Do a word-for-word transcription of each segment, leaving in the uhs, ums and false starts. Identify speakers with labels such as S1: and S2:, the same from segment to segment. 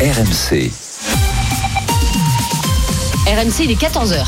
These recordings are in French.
S1: R M C.
S2: R M C, il est quatorze heures.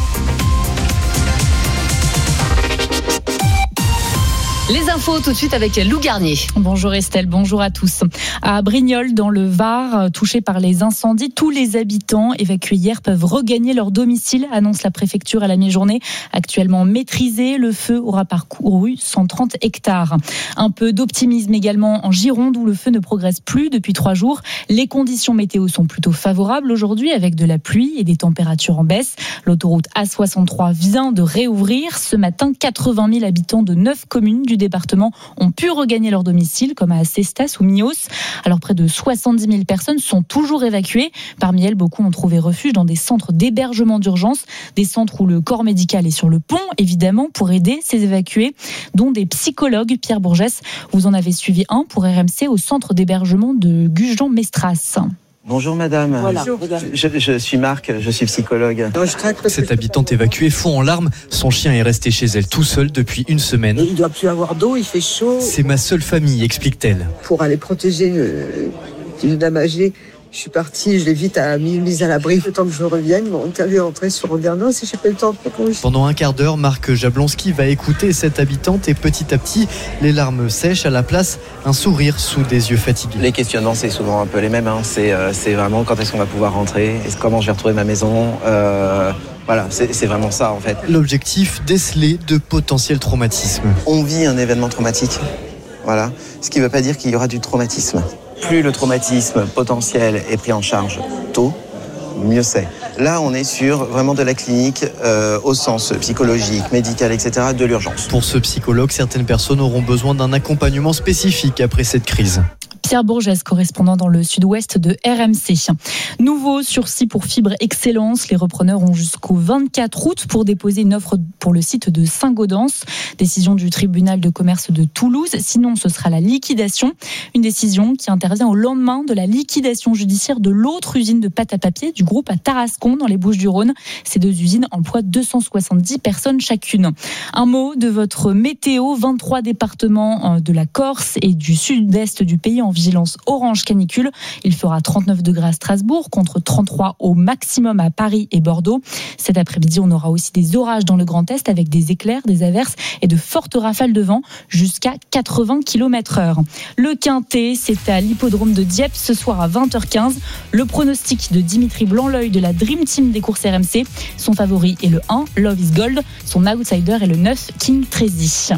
S2: Les infos tout de suite avec Lou Garnier.
S3: Bonjour Estelle, bonjour à tous. À Brignoles, dans le Var, touché par les incendies, tous les habitants évacués hier peuvent regagner leur domicile, annonce la préfecture à la mi-journée. Actuellement maîtrisé, le feu aura parcouru cent trente hectares. Un peu d'optimisme également en Gironde, où le feu ne progresse plus depuis trois jours. Les conditions météo sont plutôt favorables aujourd'hui, avec de la pluie et des températures en baisse. L'autoroute A soixante-trois vient de réouvrir. Ce matin, quatre-vingt mille habitants de neuf communes du département ont pu regagner leur domicile, comme à Cestas ou Mios. Alors près de soixante-dix mille personnes sont toujours évacuées. Parmi elles, beaucoup ont trouvé refuge dans des centres d'hébergement d'urgence, des centres où le corps médical est sur le pont, évidemment, pour aider ces évacués, dont des psychologues. Pierre Bourgès, vous en avez suivi un pour R M C au centre d'hébergement de Gujan-Mestras.
S4: Bonjour madame,
S5: voilà.
S4: je, je suis Marc, je suis psychologue.
S6: Cette habitante évacuée fond en larmes. Son chien est resté chez elle tout seul depuis une semaine.
S5: Et il ne doit plus avoir d'eau, il fait chaud.
S6: C'est ma seule famille, explique-t-elle.
S5: Pour aller protéger euh, une dame âgée, je suis partie, je l'ai vite à, mise à l'abri. Le temps que je revienne, mon interview est entrée sur Andernos et j'ai pas eu le temps de...
S6: Pendant un quart d'heure, Marc Jablonski va écouter cette habitante et petit à petit, les larmes sèchent, à la place, un sourire sous des yeux fatigués.
S4: Les questionnements, c'est souvent un peu les mêmes. Hein. C'est, euh, c'est vraiment quand est-ce qu'on va pouvoir rentrer, comment je vais retrouver ma maison. Euh, voilà, c'est, c'est vraiment ça en fait.
S6: L'objectif, déceler de potentiels traumatismes.
S4: On vit un événement traumatique, voilà. Ce qui ne veut pas dire qu'il y aura du traumatisme. Plus le traumatisme potentiel est pris en charge tôt, mieux c'est. Là, on est sur vraiment de la clinique euh, au sens psychologique, médical, et cetera, de l'urgence.
S6: Pour ce psychologue, certaines personnes auront besoin d'un accompagnement spécifique après cette crise.
S3: Pierre Bourgès, correspondant dans le sud-ouest de R M C. Nouveau sursis pour Fibre Excellence. Les repreneurs ont jusqu'au vingt-quatre août pour déposer une offre pour le site de Saint-Gaudens. Décision du tribunal de commerce de Toulouse. Sinon, ce sera la liquidation. Une décision qui intervient au lendemain de la liquidation judiciaire de l'autre usine de pâte à papier du groupe à Tarascon, dans les Bouches-du-Rhône. Ces deux usines emploient deux cent soixante-dix personnes chacune. Un mot de votre météo. vingt-trois départements de la Corse et du sud-est du pays en vigilance orange canicule. Il fera trente-neuf degrés à Strasbourg contre trente-trois au maximum à Paris et Bordeaux. Cet après-midi, on aura aussi des orages dans le Grand Est avec des éclairs, des averses et de fortes rafales de vent jusqu'à quatre-vingts kilomètres heure. Le Quintet, c'est à l'hippodrome de Dieppe ce soir à vingt heures quinze. Le pronostic de Dimitri Blanc-L'œil de la Dream Team des courses R M C. Son favori est le un, Love is Gold. Son outsider est le neuf, King Tracy.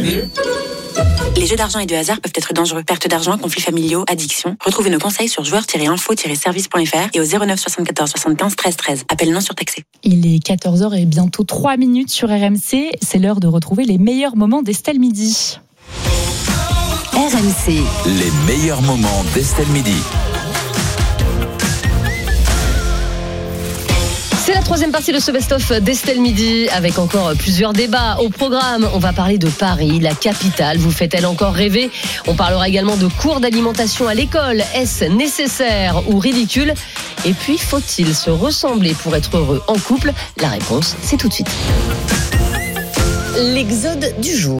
S7: Les jeux d'argent et de hasard peuvent être dangereux. Perte d'argent, conflits familiaux, addiction. Retrouvez nos conseils sur joueurs tiret info tiret service point f r et au zéro neuf soixante-quatorze soixante-quinze treize treize. Appel non surtaxé.
S3: Il est quatorze heures et bientôt trois minutes sur R M C. C'est l'heure de retrouver les meilleurs moments d'Estelle Midi.
S2: R M C.
S1: Les meilleurs moments d'Estelle Midi.
S2: C'est la troisième partie de ce best-of d'Estelle Midi avec encore plusieurs débats au programme. On va parler de Paris, la capitale. Vous fait-elle encore rêver ? On parlera également de cours d'alimentation à l'école. Est-ce nécessaire ou ridicule ? Et puis, faut-il se ressembler pour être heureux en couple ? La réponse, c'est tout de suite. L'exode du jour.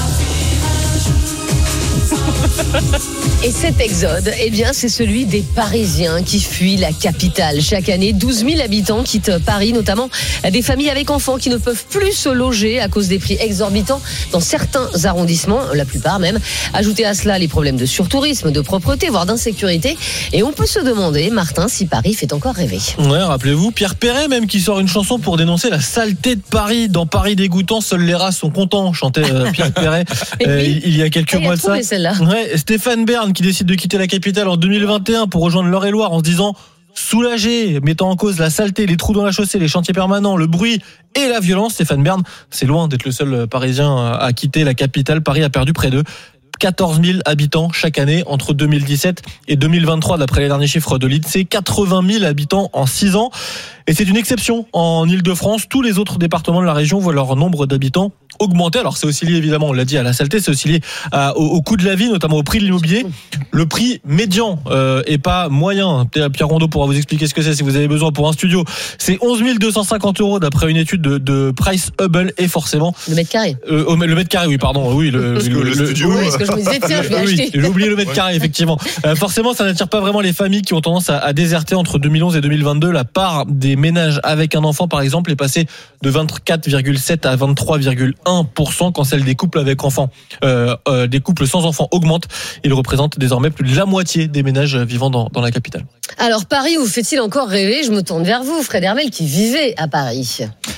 S2: Et cet exode, eh bien, c'est celui des Parisiens qui fuient la capitale. Chaque année, douze mille habitants quittent Paris, notamment des familles avec enfants qui ne peuvent plus se loger à cause des prix exorbitants dans certains arrondissements, la plupart même. Ajoutez à cela les problèmes de surtourisme, de propreté, voire d'insécurité. Et on peut se demander, Martin, si Paris fait encore rêver.
S8: Ouais, rappelez-vous, Pierre Perret même qui sort une chanson pour dénoncer la saleté de Paris. Dans Paris dégoûtant, seuls les rats sont contents, chantait euh, Pierre Perret euh,
S2: oui.
S8: il y a quelques
S2: ah,
S8: mois de ça.
S2: Celle-là.
S8: Ouais, Stéphane Bern qui décide de quitter la capitale en deux mille vingt et un pour rejoindre l'Eure-et-Loire en se disant soulagé, mettant en cause la saleté, les trous dans la chaussée, les chantiers permanents, le bruit et la violence. Stéphane Bern, c'est loin d'être le seul Parisien à quitter la capitale. Paris a perdu près de quatorze mille habitants chaque année entre deux mille dix-sept et deux mille vingt-trois d'après les derniers chiffres de l'Insee. quatre-vingt mille habitants en six ans. Et c'est une exception en Ile-de-France. Tous les autres départements de la région voient leur nombre d'habitants augmenté. Alors c'est aussi lié évidemment, on l'a dit, à la saleté, c'est aussi lié à, au, au coût de la vie, notamment au prix de l'immobilier. Le prix médian euh, et pas moyen. Pierre Rondeau pourra vous expliquer ce que c'est si vous avez besoin pour un studio. C'est onze mille deux cent cinquante euros d'après une étude de, de Price Hubble et forcément
S2: le mètre carré.
S8: Euh, oh, le mètre carré, oui, pardon, oui, le,
S9: parce que le, le studio.
S2: Oui, parce que je me disais tiens, je vais
S8: oui,
S2: acheter.
S8: j'ai oublié le mètre carré, effectivement. Euh, forcément, ça n'attire pas vraiment les familles qui ont tendance à, à déserter entre deux mille onze et deux mille vingt-deux. La part des ménages avec un enfant, par exemple, est passée de vingt-quatre virgule sept à vingt-trois virgule un pour cent quand celle des couples avec enfants, euh, euh, des couples sans enfants augmente. Il représente désormais plus de la moitié des ménages vivant dans, dans la capitale.
S2: Alors Paris, vous fait-il encore rêver ? Je me tourne vers vous, Fred Hermel, qui vivait à Paris.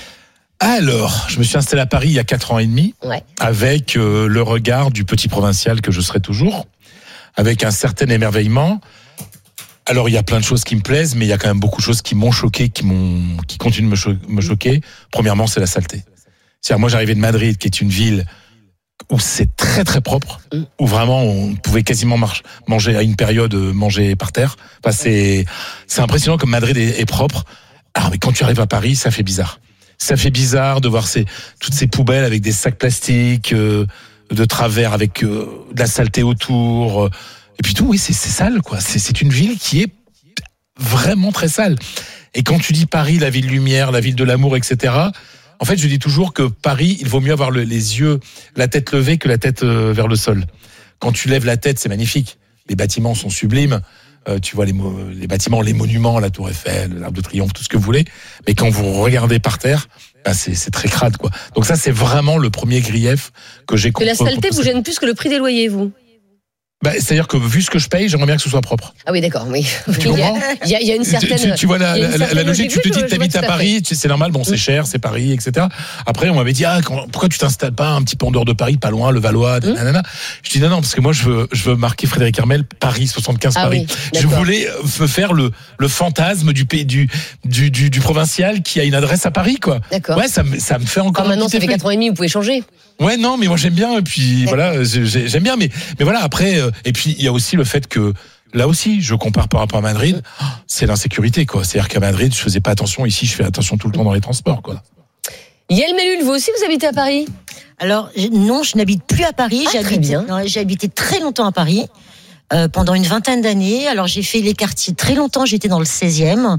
S10: Alors, je me suis installé à Paris il y a quatre ans et demi,
S2: ouais.
S10: avec euh, le regard du petit provincial que je serai toujours, avec un certain émerveillement. Alors, il y a plein de choses qui me plaisent, mais il y a quand même beaucoup de choses qui m'ont choqué, qui m'ont, qui continuent de me, cho- me choquer. Premièrement, c'est la saleté. C'est-à-dire, moi, j'arrivais de Madrid, qui est une ville où c'est très très propre, où vraiment on pouvait quasiment marcher, manger à une période, manger par terre. Enfin, c'est, c'est impressionnant comme Madrid est, est propre. Alors, mais quand tu arrives à Paris, ça fait bizarre. Ça fait bizarre de voir ces, toutes ces poubelles avec des sacs plastiques, euh, de travers, avec euh, de la saleté autour. Euh, et puis tout, oui, c'est, c'est sale, quoi. C'est, c'est une ville qui est vraiment très sale. Et quand tu dis Paris, la ville lumière, la ville de l'amour, et cetera, en fait, je dis toujours que Paris, il vaut mieux avoir le, les yeux, la tête levée que la tête euh, vers le sol. Quand tu lèves la tête, c'est magnifique. Les bâtiments sont sublimes. Euh, tu vois les, les bâtiments, les monuments, la Tour Eiffel, l'Arc de Triomphe, tout ce que vous voulez. Mais quand vous regardez par terre, ben c'est, c'est très crade, quoi. Donc ça, c'est vraiment le premier grief que j'ai compris.
S2: Que la saleté vous gêne plus que le prix des loyers, vous ?
S10: Bah, c'est-à-dire que vu ce que je paye, j'aimerais bien que ce soit propre.
S2: Ah oui, d'accord, oui.
S10: Tu
S2: il, y a,
S10: comprends ?
S2: il, y a, il y a une certaine.
S10: Tu, tu vois la, la, la, la logique, tu te dis que t'habites à Paris,
S2: fait.
S10: c'est normal, bon, c'est cher, c'est Paris, et cetera. Après, on m'avait dit, ah, quand, pourquoi tu t'installes pas un petit peu en dehors de Paris, pas loin, le Valois, mmh. nanana. Je dis non, non, parce que moi, je veux, je veux marquer Frédéric Hermel, Paris, soixante-quinze
S2: ah
S10: Paris.
S2: Oui,
S10: je voulais me faire le, le fantasme du pays, du, du, du, du provincial qui a une adresse à Paris, quoi.
S2: D'accord.
S10: Ouais, ça me, ça me fait encore.
S2: Quand maintenant, ça fait quatre ans et demi, vous pouvez changer.
S10: Ouais, non, mais moi j'aime bien, et puis D'accord. voilà, j'aime bien, mais, mais voilà, après, euh, et puis il y a aussi le fait que, là aussi, je compare par rapport à Madrid, mmh. c'est l'insécurité, quoi. C'est-à-dire qu'à Madrid, je faisais pas attention, ici, je fais attention tout le temps dans les transports, quoi.
S2: Yael Mellul, vous aussi, vous habitez à Paris ?
S11: Alors, non, je n'habite plus à Paris,
S2: ah,
S11: j'ai,
S2: très
S11: habité,
S2: bien.
S11: non, j'ai habité très longtemps à Paris. Euh, pendant une vingtaine d'années. Alors j'ai fait les quartiers très longtemps, j'étais dans le seizième.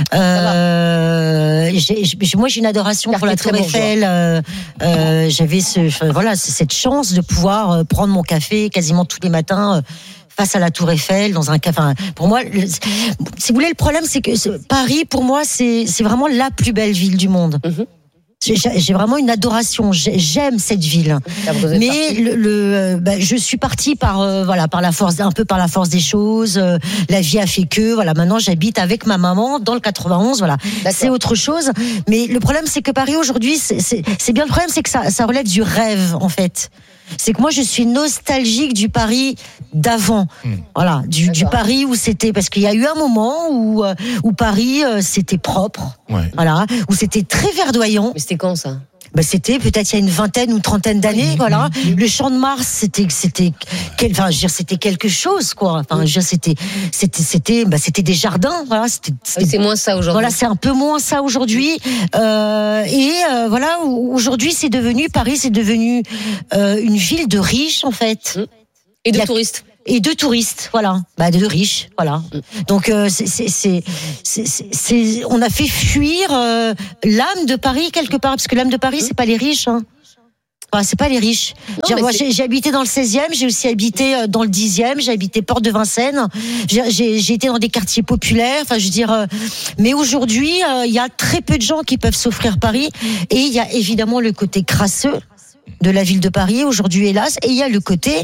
S11: Euh, j'ai, j'ai, moi j'ai une adoration Quartier pour la Tour Eiffel. Euh, euh, j'avais ce, voilà, cette chance de pouvoir prendre mon café quasiment tous les matins. Euh, face à la Tour Eiffel, dans un café. Enfin, pour moi, le, si vous voulez, le problème, c'est que Paris, pour moi, c'est, c'est vraiment la plus belle ville du monde. Mm-hmm. J'ai, j'ai vraiment une adoration. J'aime cette ville, mais le, le bah, je suis partie par euh, voilà par la force un peu par la force des choses. Euh, la vie a fait que voilà. Maintenant, j'habite avec ma maman dans le quatre-vingt-onze. Voilà, D'accord. C'est autre chose. Mais le problème, c'est que Paris aujourd'hui, c'est, c'est, c'est bien le problème, c'est que ça, ça relève du rêve en fait. C'est que moi je suis nostalgique du Paris d'avant, mmh. voilà, du, du Paris où c'était, parce qu'il y a eu un moment où où Paris euh, c'était propre, ouais. voilà, où c'était très verdoyant.
S2: Mais c'était quand ça ?
S11: Ben c'était peut-être il y a une vingtaine ou trentaine d'années, mmh, voilà. Mmh. Le Champ de Mars, c'était, c'était, quel, enfin, je veux dire, c'était quelque chose, quoi. Enfin, je veux dire, c'était, c'était, c'était, ben, c'était des jardins, voilà. C'était, c'était,
S2: c'est moins ça aujourd'hui.
S11: Voilà, c'est un peu moins ça aujourd'hui. Euh, et euh, voilà, aujourd'hui, c'est devenu Paris, c'est devenu euh, une ville de riches, en fait.
S2: Mmh. Et de a, touristes.
S11: Et de touristes, voilà, bah de riches, voilà. Donc euh, c'est, c'est, c'est, c'est, c'est, on a fait fuir euh, l'âme de Paris quelque part, parce que l'âme de Paris, c'est pas les riches, hein. Enfin, c'est pas les riches. Non, moi, j'ai, j'ai habité dans le seizième, j'ai aussi habité dans le dixième, j'ai habité Porte de Vincennes, j'ai, j'ai, j'ai été dans des quartiers populaires. Enfin, je veux dire, euh, mais aujourd'hui, il euh, y a très peu de gens qui peuvent s'offrir Paris, et il y a évidemment le côté crasseux de la ville de Paris aujourd'hui, hélas, et il y a le côté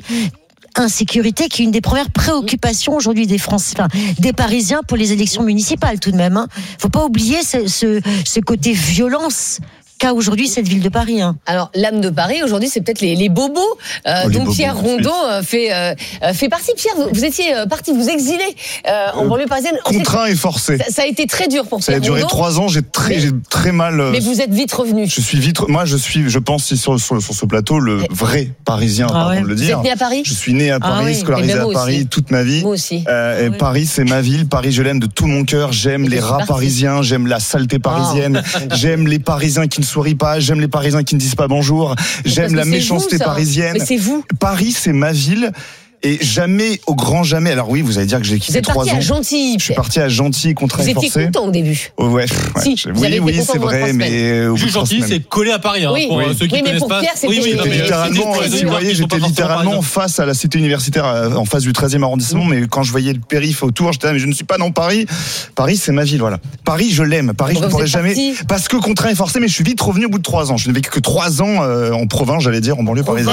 S11: insécurité qui est une des premières préoccupations aujourd'hui des Français, enfin, des Parisiens pour les élections municipales tout de même. Hein. Faut pas oublier ce, ce, ce côté violence qu'a aujourd'hui cette ville de Paris. Hein.
S2: Alors l'âme de Paris aujourd'hui, c'est peut-être les, les bobos. Euh, oh, dont Pierre Rondeau euh, fait euh, fait partie. Pierre, vous, vous étiez euh, parti vous exiler euh, en banlieue parisienne.
S9: Contraint et forcé.
S2: Ça, ça a été très dur pour Pierre Rondeau.
S9: Ça a duré trois ans. J'ai très mais, j'ai très mal. Euh,
S2: mais vous êtes vite revenu.
S9: Je suis vite. Moi, je suis. Je pense sur sur, sur ce plateau le vrai Parisien, ah pardon ouais. de le dire.
S2: Vous êtes né à Paris ?
S9: Je suis né à Paris, ah oui. scolarisé à Paris aussi. Toute ma vie.
S2: Moi aussi.
S9: Euh, et oui. Paris, c'est ma ville. Paris, je l'aime de tout mon cœur. J'aime et les rats parisiens. J'aime la saleté parisienne. Oh. J'aime les Parisiens qui ne sourit pas, j'aime les Parisiens qui ne disent pas bonjour, j'aime la méchanceté
S2: vous,
S9: parisienne.
S2: Mais c'est vous.
S9: Paris, c'est ma ville. Et jamais, au grand jamais. Alors oui, vous allez dire que j'ai quitté trois ans.
S2: Vous êtes parti à Gentilly.
S9: Je suis parti à Gentilly, contrat
S2: forcé. Vous
S9: étiez
S2: content au début.
S9: Oh, ouais. ouais.
S2: Si,
S9: oui, oui, oui c'est vrai, mais au bout de
S8: Gentilly, c'est collé à Paris. Hein,
S2: oui.
S8: pour
S2: oui.
S8: ceux qui
S2: oui, mais
S8: connaissent
S2: pour
S8: pas.
S2: Pierre, c'était
S9: oui, oui, non, mais littéralement, si vous voyez, j'étais littéralement face à la cité universitaire, en face du treizième arrondissement, mmh. mais quand je voyais le périph' autour, j'étais là, mais je ne suis pas dans Paris. Paris, c'est ma ville, voilà. Paris, je l'aime. Paris, je ne pourrais jamais. Parce que contraint et forcé, mais je suis vite revenu au bout de trois ans. Je n'ai vécu que trois ans en province, j'allais dire, en banlieue parisienne.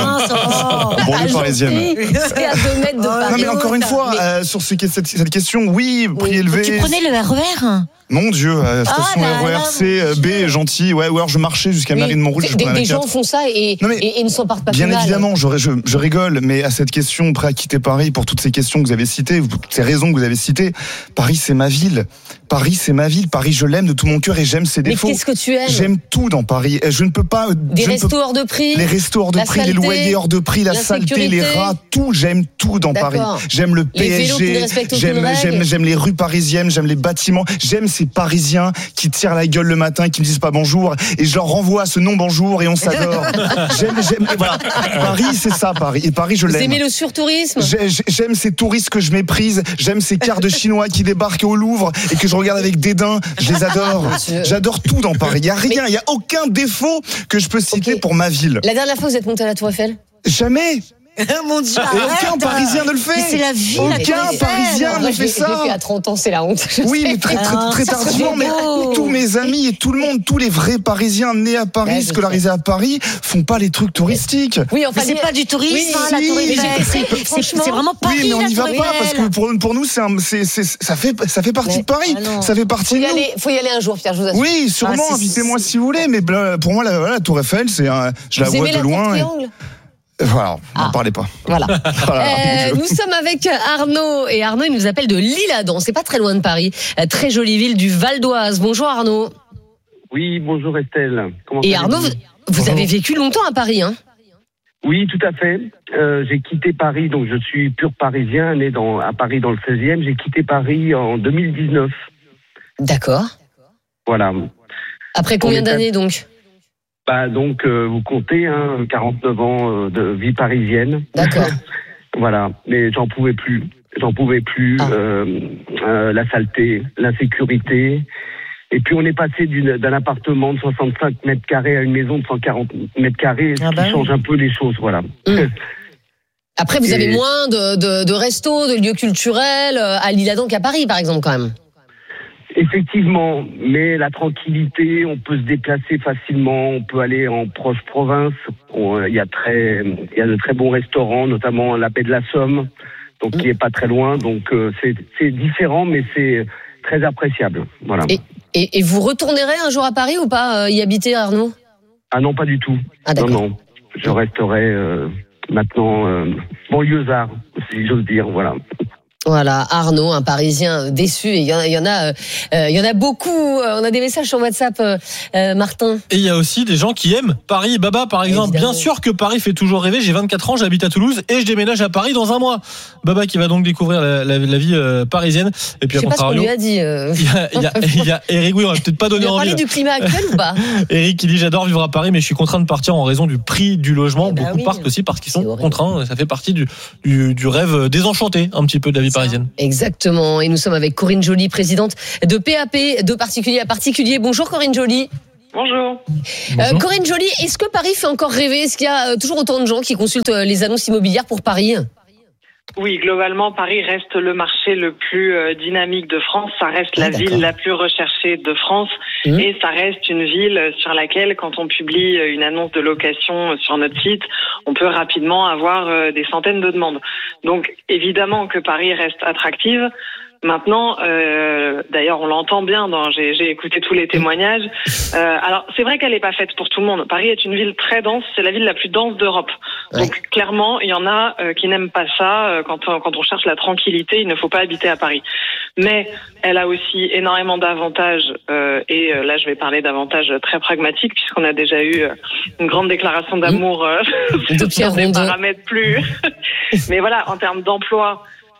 S9: En banlieue parisienne.
S2: C'est à deux mètres de Paris.
S9: Non, mais encore une fois, euh, sur ce, cette, cette question, oui, prix oui. élevé.
S11: Tu prenais le R E R?
S9: Mon Dieu, euh, station oh R E R C, B, gentil. Ouais, ouais, alors je marchais jusqu'à oui. Marine Montrouge.
S2: Des, des gens font ça et, non, et, et ne s'en partent pas
S9: bien
S2: plus mal.
S9: Évidemment, je, je, je rigole, mais à cette question, prêt à quitter Paris, pour toutes ces questions que vous avez citées, toutes ces raisons que vous avez citées, Paris, c'est ma ville. Paris, c'est ma ville. Paris, je l'aime de tout mon cœur et j'aime ses défauts.
S2: Mais qu'est-ce que tu aimes?
S9: J'aime tout dans Paris. Je ne peux pas.
S2: Des restos
S9: peux,
S2: hors de prix.
S9: Les restos hors de prix,
S2: saleté,
S9: les loyers hors de prix, la saleté, les rats, tout. J'aime tout dans Paris. J'aime le P S G. J'aime, j'aime, j'aime les rues parisiennes. J'aime les bâtiments. J'aime ces Parisiens qui tirent la gueule le matin, qui me disent pas bonjour et je leur renvoie à ce non bonjour et on s'adore. j'aime, j'aime. Voilà. Paris, c'est ça, Paris. Et Paris, je l'aime.
S2: Vous aimez le surtourisme?
S9: J'aime ces touristes que je méprise. J'aime ces quarts de Chinois qui débarquent au Louvre et que je regarde avec dédain. Je les adore. J'adore tout dans Paris. Il y a rien, il y a aucun défaut que je peux citer okay. pour ma ville.
S2: La dernière fois, vous êtes monté à la Tour Eiffel?
S9: Jamais.
S11: Mon Dieu,
S9: et aucun Parisien ne le fait.
S11: Mais c'est la vie.
S9: Aucun Parisien ne fait ça.
S2: Je l'ai fait à trente ans, c'est la honte.
S9: Oui, mais très, très, très, très tardivement. Mais tous mes amis et tout le monde, tous les vrais Parisiens nés à Paris, ouais, scolarisés à Paris, font pas les trucs touristiques.
S11: Oui, enfin, mais c'est pas du tourisme, oui, hein, si, la Tour Eiffel. C'est, c'est vraiment Paris.
S9: Oui, mais on n'y va pas parce que pour, pour nous, c'est un, c'est, c'est, ça fait, ça fait partie mais, de Paris. Ah ça fait partie.
S2: Faut y
S9: de nous.
S2: aller, faut y aller un jour, Pierre. Je vous assure.
S9: Oui, sûrement. Ah, invitez-moi si vous voulez. Mais pour moi, la, la Tour Eiffel, c'est, un, je la vois de loin. Voilà, n'en ah. parlez pas.
S2: Voilà. voilà euh, nous sommes avec Arnaud et Arnaud il nous appelle de l'Isle-Adam, c'est pas très loin de Paris, très jolie ville du Val d'Oise. Bonjour Arnaud.
S12: Oui, bonjour Estelle. Comment
S2: et Arnaud, vous, vous avez vécu longtemps à Paris, hein?
S12: Oui, tout à fait. Euh, j'ai quitté Paris, donc je suis pur parisien, né dans, à Paris dans le seizième. J'ai quitté Paris en deux mille dix-neuf.
S2: D'accord.
S12: Voilà.
S2: Après combien d'années donc?
S12: Bah donc euh, vous comptez hein, quarante-neuf ans euh, de vie parisienne.
S2: D'accord.
S12: Voilà, mais j'en pouvais plus, j'en pouvais plus. Ah. Euh, euh, la saleté, l'insécurité. Et puis on est passé d'une, d'un appartement de soixante-cinq mètres carrés à une maison de cent quarante mètres carrés, ce ah bah qui oui. change un peu les choses, voilà.
S2: Mmh. Après vous Et... avez moins de, de, de restos, de lieux culturels à l'Isle-Adam qu'à Paris par exemple quand même.
S12: Effectivement, mais la tranquillité, on peut se déplacer facilement, on peut aller en proche province. Il y a très, il y a de très bons restaurants, notamment la Baie de la Somme, donc qui est pas très loin. Donc euh, c'est, c'est différent, mais c'est très appréciable. Voilà.
S2: Et, et, et vous retournerez un jour à Paris ou pas euh, y habiter, Arnaud?
S12: Ah non, pas du tout.
S2: Ah, d'accord.
S12: Non, non, je resterai euh, maintenant euh, banlieusard, si j'ose dire. Voilà.
S2: Voilà, Arnaud, un Parisien déçu. Et il y en a, il y en a, euh, il y en a beaucoup. On a des messages sur WhatsApp, euh, euh, Martin.
S8: Et il y a aussi des gens qui aiment Paris. Baba, par exemple. Évidemment. Bien sûr que Paris fait toujours rêver. J'ai vingt-quatre ans, j'habite à Toulouse et je déménage à Paris dans un mois. Baba qui va donc découvrir la, la, la vie euh, parisienne. Et puis,
S2: je sais pas ce qu'on lui a dit. Euh...
S8: Il y a, il y a, il y a Eric. Oui, on va peut-être pas donner envie.
S2: On va parler du climat actuel ou pas?
S8: Eric qui dit j'adore vivre à Paris, mais je suis contraint de partir en raison du prix du logement. Eh ben Beaucoup oui. partent aussi parce qu'ils sont contraints. Ça fait partie du, du, du rêve désenchanté un petit peu de la vie parisienne.
S2: Exactement. Exactement. Et nous sommes avec Corinne Joly, présidente de P A P, de particulier à particulier. Bonjour Corinne Joly.
S13: Bonjour.
S2: Euh, Corinne Joly, est-ce que Paris fait encore rêver? Est-ce qu'il y a toujours autant de gens qui consultent les annonces immobilières pour Paris?
S13: Oui, globalement, Paris reste le marché le plus dynamique de France. Ça reste la ah, ville la plus recherchée de France. Mmh. Et ça reste une ville sur laquelle, quand on publie une annonce de location sur notre site, on peut rapidement avoir des centaines de demandes. Donc, évidemment que Paris reste attractive. Maintenant, euh, d'ailleurs, on l'entend bien. Dans, j'ai, j'ai écouté tous les témoignages. Euh, alors, c'est vrai qu'elle n'est pas faite pour tout le monde. Paris est une ville très dense. C'est la ville la plus dense d'Europe. Ouais. Donc, clairement, il y en a euh, qui n'aiment pas ça. Quand on, quand on cherche la tranquillité, il ne faut pas habiter à Paris. Mais elle a aussi énormément d'avantages. Euh, et euh, là, je vais parler d'avantages très pragmatiques, puisqu'on a déjà eu euh, une grande déclaration d'amour euh,
S2: de
S13: sur des paramètres plus. Mais voilà, en termes d'emploi.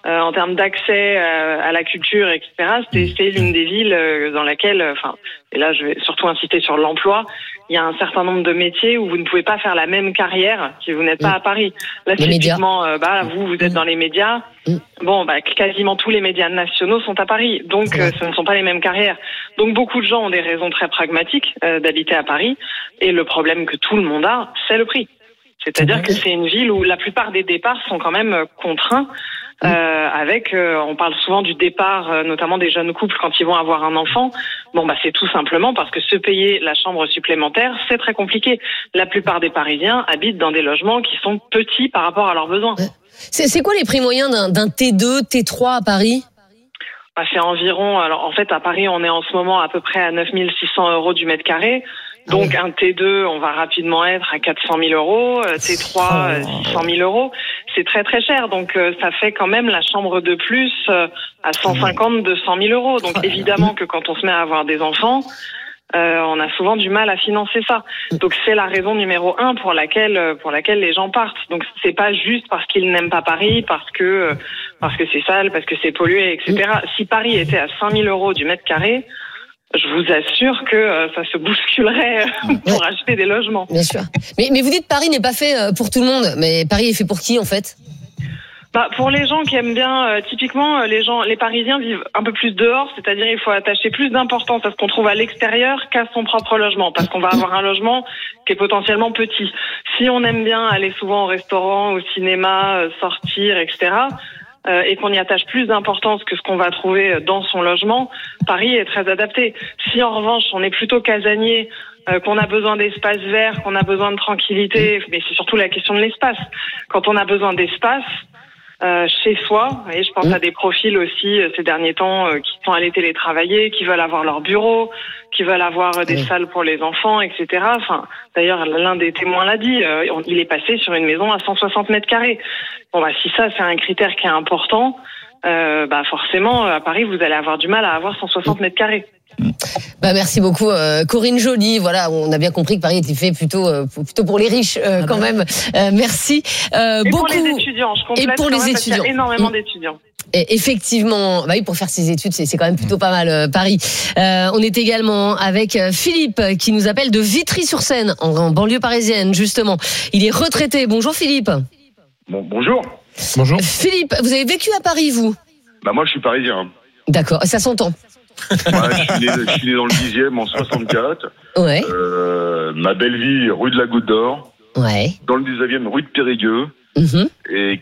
S13: euh, en termes d'accès euh, à la culture, et cetera. C'est, c'est l'une des villes euh, dans laquelle, enfin, et là je vais surtout insister sur l'emploi, il y a un certain nombre de métiers où vous ne pouvez pas faire la même carrière si vous n'êtes pas à Paris. Là, les typiquement, euh, bah, vous, vous êtes dans les médias. Bon, bah, quasiment tous les médias nationaux sont à Paris. Donc, euh, ce ne sont pas les mêmes carrières. Donc, beaucoup de gens ont des raisons très pragmatiques euh, d'habiter à Paris. Et le problème que tout le monde a, c'est le prix. C'est-à-dire que c'est une ville où la plupart des départs sont quand même contraints. Euh, avec, euh, on parle souvent du départ, euh, notamment des jeunes couples quand ils vont avoir un enfant. Bon, bah c'est tout simplement parce que se payer la chambre supplémentaire, c'est très compliqué. La plupart des Parisiens habitent dans des logements qui sont petits par rapport à leurs besoins.
S2: C'est, c'est quoi les prix moyens d'un, d'un T deux, T trois à Paris ?
S13: Bah, c'est environ. Alors en fait, à Paris, on est en ce moment à peu près à neuf mille six cents euros du mètre carré. Donc un T deux, on va rapidement être à quatre cent mille euros, T trois, six cent mille euros. C'est très très cher, donc euh, ça fait quand même la chambre de plus euh, à cent cinquante, deux cent mille euros. Donc évidemment que quand on se met à avoir des enfants, euh, on a souvent du mal à financer ça. Donc c'est la raison numéro un pour laquelle pour laquelle les gens partent. Donc c'est pas juste parce qu'ils n'aiment pas Paris, parce que parce que c'est sale, parce que c'est pollué, et cetera. Si Paris était à cinq mille euros du mètre carré, je vous assure que euh, ça se bousculerait pour ouais. acheter des logements.
S2: Bien sûr. Mais, mais vous dites Paris n'est pas fait pour tout le monde. Mais Paris est fait pour qui en fait ?
S13: Bah, pour les gens qui aiment bien, euh, typiquement, les gens, les Parisiens vivent un peu plus dehors, c'est-à-dire il faut attacher plus d'importance à ce qu'on trouve à l'extérieur qu'à son propre logement, parce qu'on va avoir un logement qui est potentiellement petit. Si on aime bien aller souvent au restaurant, au cinéma, euh, sortir, et cetera, Euh, et qu'on y attache plus d'importance que ce qu'on va trouver dans son logement, Paris est très adapté. Si en revanche on est plutôt casanier, euh, qu'on a besoin d'espace vert, qu'on a besoin de tranquillité, mais c'est surtout la question de l'espace. Quand on a besoin d'espace euh, chez soi, et je pense à des profils aussi euh, ces derniers temps euh, qui sont allés télétravailler, qui veulent avoir leur bureau, qui veulent avoir euh, des oui. salles pour les enfants, et cetera. Enfin, d'ailleurs, l'un des témoins l'a dit, euh, il est passé sur une maison à cent soixante mètres carrés. Bon, bah, si ça, c'est un critère qui est important, euh, bah, forcément, à Paris, vous allez avoir du mal à avoir cent soixante mètres carrés.
S2: Bah, merci beaucoup, euh, Corinne Joly. Voilà, on a bien compris que Paris était fait plutôt, euh, plutôt pour les riches, euh, ah quand bah. même. Euh, merci. Euh,
S13: et
S2: beaucoup.
S13: pour les étudiants, je complète.
S2: Et pour les étudiants.
S13: Il y a énormément d'étudiants.
S2: Et effectivement, bah oui, pour faire ses études, c'est, c'est quand même plutôt pas mal, euh, Paris. Euh, on est également avec Philippe, qui nous appelle de Vitry-sur-Seine, en, en banlieue parisienne, justement. Il est retraité. Bonjour, Philippe.
S14: Bon, bonjour.
S8: Bonjour.
S2: Philippe, vous avez vécu à Paris, vous ?
S14: Bah, moi, je suis parisien.
S2: D'accord, ça s'entend.
S14: Ouais, je, suis né, je suis né dans le dixième en soixante-quatre.
S2: Ouais.
S14: Euh, ma belle vie, rue de la Goutte d'Or.
S2: Ouais.
S14: Dans le dix-neuvième, rue de Périgueux.
S2: Mm-hmm.
S14: Et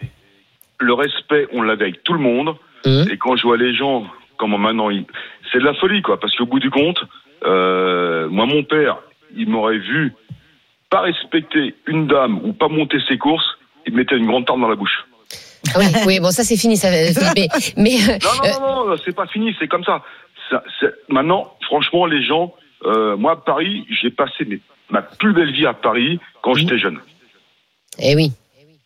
S14: le respect, on l'avait avec tout le monde.
S2: Mm-hmm.
S14: Et quand je vois les gens, comment maintenant, ils... c'est de la folie, quoi. Parce qu'au bout du compte, euh, moi, mon père, il m'aurait vu pas respecter une dame ou pas monter ses courses, il mettait une grande tarte dans la bouche.
S2: Oui, oui, bon, ça c'est fini, ça. Mais, mais
S14: non, non, non, non, c'est pas fini, c'est comme ça. ça c'est... Maintenant, franchement, les gens, euh, moi, à Paris, j'ai passé mes... ma plus belle vie à Paris quand mmh. j'étais jeune.
S2: Eh oui.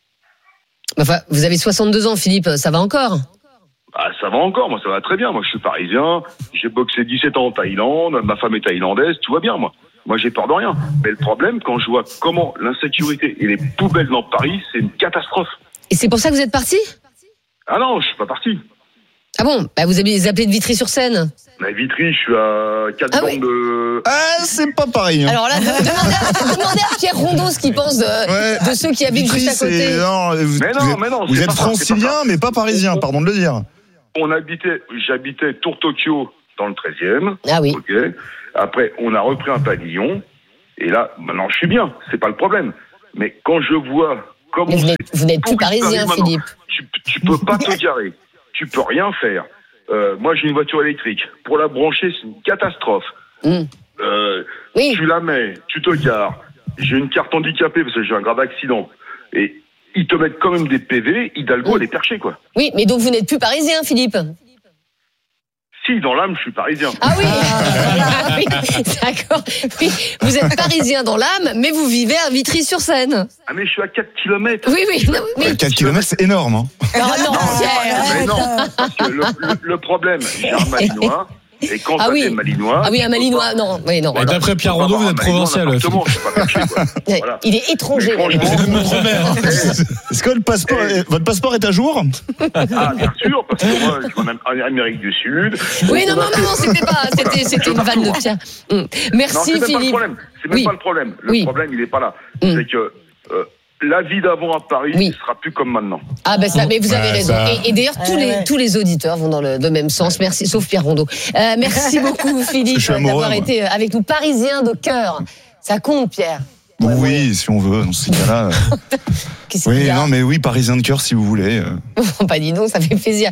S2: Enfin, vous avez soixante-deux ans, Philippe, ça va encore ?
S14: Ah, ça va encore, moi, ça va très bien. Moi, je suis parisien, j'ai boxé dix-sept ans en Thaïlande, ma femme est thaïlandaise, tout va bien, moi. Moi, j'ai peur de rien. Mais le problème, quand je vois comment l'insécurité et les poubelles dans Paris, c'est une catastrophe.
S2: Et c'est pour ça que vous êtes parti ?
S14: Ah non, je suis pas parti.
S2: Ah bon ? Bah vous avez appelé de Vitry-sur-Seine.
S14: Mais Vitry, je suis à quatre
S2: ah
S14: bandes
S2: oui.
S14: de...
S9: Ah, c'est pas pareil. Hein.
S2: Alors là, demandez, demandez à Pierre Rondeau ce qu'il pense de, ouais. de ceux qui habitent
S9: Vitry,
S2: juste à côté.
S9: Non, vous,
S14: mais non, mais non.
S9: Vous êtes
S14: pas
S9: francilien,
S14: ça,
S9: mais pas parisien, pardon de le dire.
S14: On habitait, j'habitais Tour Tokyo dans le treizième.
S2: Ah oui.
S14: Ok. Après, on a repris un pavillon. Et là, maintenant, je suis bien. C'est pas le problème. Mais quand je vois...
S2: Comment vous, n'êtes, vous n'êtes plus parisien, Philippe.
S14: Tu, tu peux pas te garer. Tu peux rien faire. Euh, moi, j'ai une voiture électrique. Pour la brancher, c'est une catastrophe.
S2: Mmh.
S14: Euh,
S2: oui.
S14: Tu la mets, tu te gares. J'ai une carte handicapée parce que j'ai un grave accident. Et ils te mettent quand même des P V. Hidalgo, mmh. elle est perchée, quoi.
S2: Oui, mais donc vous n'êtes plus parisien, Philippe.
S14: Si, dans l'âme, je suis parisien.
S2: Ah oui, ah, oui d'accord. Oui, vous êtes parisien dans l'âme, mais vous vivez à Vitry-sur-Seine.
S14: Ah, mais je suis à quatre kilomètres.
S2: Oui, oui. Non, mais...
S9: quatre kilomètres, c'est énorme. Hein.
S2: Non, non,
S14: non, mais non, parce que le, le, le problème, j'ai un malinois, Et quand
S2: Ah
S14: ça
S2: oui.
S14: vient Malinois.
S2: Ah oui, un Malinois, non, oui, non.
S8: Bah,
S2: non.
S8: d'après Pierre Rondeau, vous êtes provincial.
S14: Exactement, je suis pas caché, quoi. Voilà.
S2: Il est étranger.
S14: Mais franchement,
S9: Est-ce que le passeport, votre passeport est à jour?
S14: Ah, bien sûr, parce que moi, je suis en Amérique du Sud.
S2: Oui, non, non, non, non, c'était pas, c'était, c'était une vanne de Pierre. Hum. Merci,
S14: non, c'est même
S2: Philippe.
S14: Pas le problème. C'est même
S2: oui.
S14: pas le problème. Le
S2: oui.
S14: problème, il est pas là.
S2: Hum.
S14: C'est que euh, la vie d'avant à Paris ne
S2: oui.
S14: sera plus comme maintenant.
S2: Ah ben ça, mais vous avez
S10: Ouais,
S2: raison.
S10: ça...
S2: Et, et d'ailleurs, tous
S11: Ouais,
S2: les
S11: ouais.
S2: tous les auditeurs vont dans le, le même sens. Merci, sauf Pierre Rondeau. Euh, merci beaucoup, Philippe,
S9: amoureux,
S2: d'avoir
S9: moi.
S2: été avec nous. Parisien de cœur. Ça compte, Pierre.
S9: Oui, ouais. Si on veut, dans ces cas-là.
S2: Qu'est-ce
S9: Oui,
S2: qu'il y a
S9: non, mais oui, parisien de cœur, si vous voulez.
S2: Pas dis donc, ça fait plaisir.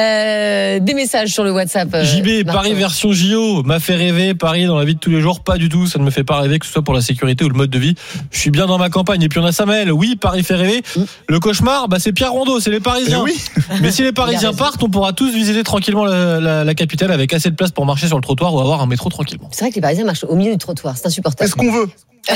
S2: Euh, des messages sur le WhatsApp. Euh,
S8: J B,
S2: Martin.
S8: Paris version J O m'a fait rêver. Paris dans la vie de tous les jours, pas du tout. Ça ne me fait pas rêver, que ce soit pour la sécurité ou le mode de vie. Je suis bien dans ma campagne. Et puis on a Samuel. Oui, Paris fait rêver.
S2: Mm.
S8: Le cauchemar, bah c'est Pierre Rondeau, c'est les Parisiens.
S9: Eh oui.
S8: Mais si les Parisiens partent, on pourra tous visiter tranquillement la, la, la capitale avec assez de place pour marcher sur le trottoir ou avoir un métro tranquillement.
S2: C'est vrai que les Parisiens marchent au milieu du trottoir. C'est insupportable.
S9: Est-ce qu'on veut?
S2: Euh,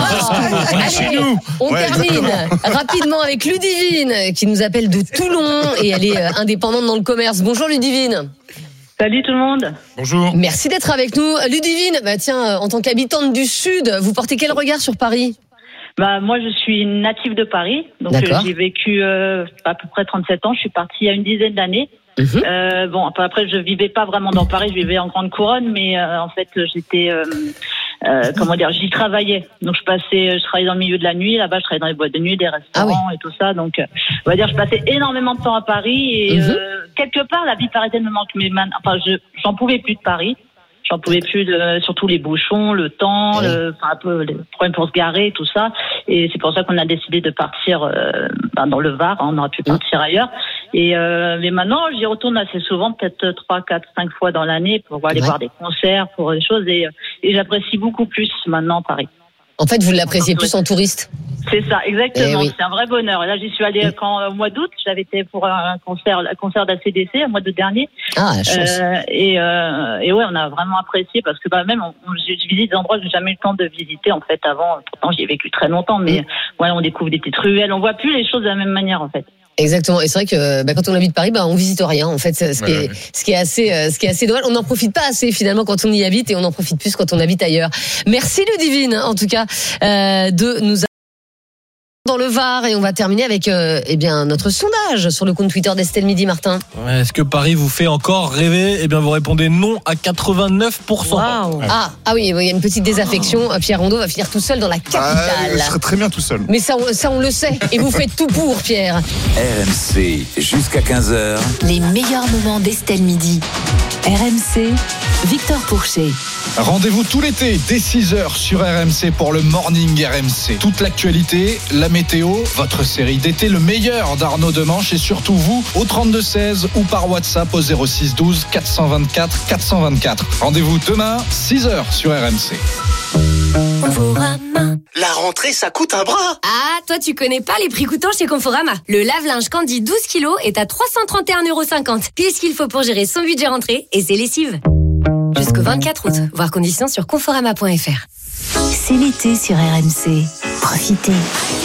S2: oh, allez,
S9: Chez nous.
S2: on
S9: Ouais,
S2: termine
S9: exactement.
S2: rapidement avec Ludivine qui nous appelle de Toulon et elle est euh, indépendante dans le commerce. Bonjour Ludivine.
S15: Salut tout le monde.
S10: Bonjour.
S2: Merci d'être avec nous. Ludivine, bah tiens, euh, en tant qu'habitante du Sud, vous portez quel regard sur Paris ?
S15: Bah moi je suis native de Paris, donc euh, j'ai vécu euh, à peu près trente-sept ans. Je suis partie il y a une dizaine d'années. Mmh. Euh, bon après je vivais pas vraiment dans Paris, je vivais en grande couronne, mais euh, en fait j'étais euh, euh, comment dire, j'y travaillais. Donc je passais, je travaillais dans le milieu de la nuit. Là-bas je travaillais dans les boîtes de nuit, des restaurants ah oui. et tout ça. Donc euh, on va dire je passais énormément de temps à Paris et mmh. euh, quelque part la vie parisienne me manque. Mais man, enfin je j'en pouvais plus de Paris. J'en pouvais plus de, surtout les bouchons, le temps, oui. le, enfin un peu les problèmes pour se garer, tout ça. Et c'est pour ça qu'on a décidé de partir euh, ben dans le Var. Hein, on aurait pu partir ailleurs. Et euh, mais maintenant, j'y retourne assez souvent, peut-être trois, quatre, cinq fois dans l'année pour aller ouais. voir des concerts, pour des choses. Et, et j'apprécie beaucoup plus maintenant Paris.
S2: En fait, vous l'appréciez plus en touriste.
S15: C'est ça, exactement.
S2: Oui.
S15: C'est un vrai bonheur. Et là, j'y suis allée quand, au mois d'août. J'avais été pour un concert, un concert d'A C D C, au mois d'août dernier.
S2: Ah, la chance.
S15: Euh, et, euh, et ouais, on a vraiment apprécié parce que bah, même, on, on, je visite des endroits que j'ai jamais eu le temps de visiter, en fait, avant. Pourtant, j'y ai vécu très longtemps, mais mmh. ouais, on découvre des petites ruelles. On voit plus les choses de la même manière, en fait.
S2: Exactement. Et c'est vrai que bah, quand on habite Paris, bah, on visite rien. En fait, ce qui, ouais, est, ouais. ce qui est assez, euh, ce qui est assez dommage. On n'en profite pas assez finalement quand on y habite et on en profite plus quand on habite ailleurs. Merci Ludivine, en tout cas, euh, de nous dans le Var, et on va terminer avec euh, eh bien notre sondage sur le compte Twitter d'Estelle Midi. Martin.
S8: Ouais, est-ce que Paris vous fait encore rêver ? Eh bien, vous répondez non à quatre-vingt-neuf pour cent.
S2: Wow. Ah, ah oui, il y a une petite désaffection. Pierre Rondeau va finir tout seul dans la capitale.
S9: Ah, je serais très bien tout seul.
S2: Mais ça, on, ça, on le sait. Et vous faites tout pour, Pierre.
S1: R M C jusqu'à quinze heures.
S7: Les meilleurs moments d'Estelle Midi. R M C, Victor Pourchet.
S16: Rendez-vous tout l'été dès six heures sur R M C pour le Morning R M C. Toute l'actualité, la météo, votre série d'été, le meilleur d'Arnaud Demanche et surtout vous au trente-deux seize ou par WhatsApp au zéro six douze quatre cent vingt-quatre quatre cent vingt-quatre. Rendez-vous demain six heures sur R M C.
S17: La rentrée, ça coûte un bras.
S18: Ah, toi tu connais pas les prix coûtants chez Conforama. Le lave-linge Candy douze kilos est à trois cent trente et un euros cinquante. Pile ce qu'il faut pour gérer son budget rentrée et ses lessives. Jusqu'au vingt-quatre août. Voir conditions sur conforama point f r.
S7: C'est l'été sur R M C. Profitez.